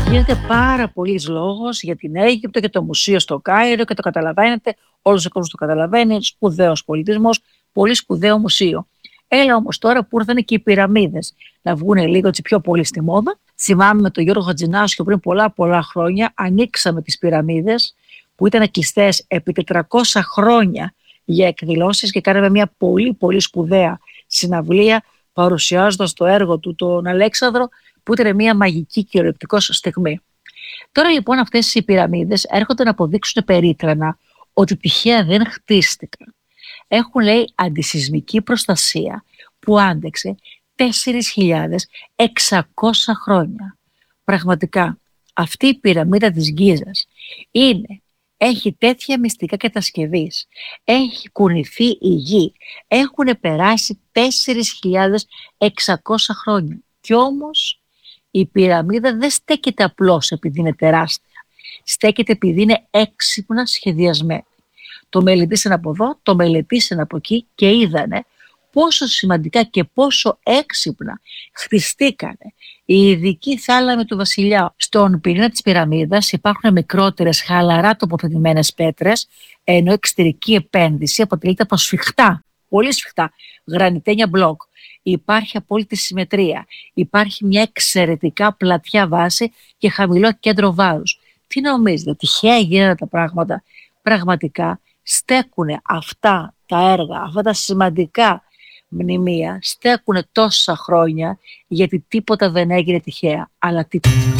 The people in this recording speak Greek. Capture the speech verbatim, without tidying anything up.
Γίνεται πάρα πολύς λόγος για την Αίγυπτο και το μουσείο στο Κάιρο και το καταλαβαίνετε, όλος ο κόσμος το καταλαβαίνει, σπουδαίος πολιτισμός, πολύ σπουδαίο μουσείο. Έλα όμως τώρα που ήρθαν και οι πυραμίδες να βγουν λίγο έτσι πιο πολύ στη μόδα. Θυμάμαι με τον Γιώργο Χατζηνάσιο πριν πολλά πολλά χρόνια ανοίξαμε τις πυραμίδες που ήταν κλειστές επί τετρακόσια χρόνια για εκδηλώσεις και κάναμε μια πολύ πολύ σπουδαία συναυλία παρουσιάζοντας το έργο του τον Αλέξανδρο, που ήταν μια μαγική και ορεκτικός στιγμή. Τώρα λοιπόν αυτές οι πυραμίδες έρχονται να αποδείξουν περίτρανα ότι τυχαία δεν χτίστηκαν. Έχουν, λέει, αντισυσμική προστασία που άντεξε τέσσερις χιλιάδες εξακόσια χρόνια. Πραγματικά αυτή η πυραμίδα της Γκίζας είναι, έχει τέτοια μυστικά κατασκευής, έχει κουνηθεί η γη, έχουν περάσει τέσσερις χιλιάδες εξακόσια χρόνια κι όμως η πυραμίδα δεν στέκεται απλώς επειδή είναι τεράστια, στέκεται επειδή είναι έξυπνα σχεδιασμένη. Το μελετήσαν από εδώ, το μελετήσαν από εκεί και είδανε πόσο σημαντικά και πόσο έξυπνα χτιστήκανε οι ειδικοί θάλαμοι του βασιλιά. Στον πυρήνα της πυραμίδας υπάρχουν μικρότερες χαλαρά τοποθετημένες πέτρες, ενώ η εξωτερική επένδυση αποτελείται από σφιχτά, πολύ σφιχτά, γρανιτένια μπλοκ. Υπάρχει απόλυτη συμμετρία, υπάρχει μια εξαιρετικά πλατιά βάση και χαμηλό κέντρο βάρους. Τι νομίζετε, τυχαία γίνανε τα πράγματα? Πραγματικά στέκουν αυτά τα έργα, αυτά τα σημαντικά μνημεία, στέκουν τόσα χρόνια γιατί τίποτα δεν έγινε τυχαία, αλλά τίποτα.